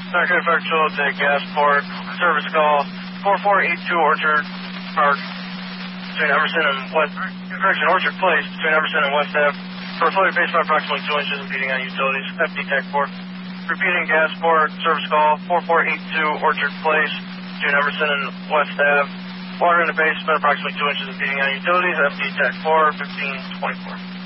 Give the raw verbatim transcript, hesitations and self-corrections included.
Second Effectual to Gasport, service call four four eight two Orchard Park between Emerson and West, correction, Orchard Place between Emerson and West Ave for a floating basement approximately two inches impeding on utilities, F D Tech four. Repeating Gasport, service call four four eight two Orchard Place between Emerson and West Ave. Water in the basement approximately two inches impeding on utilities, F D Tech four, fifteen twenty-four.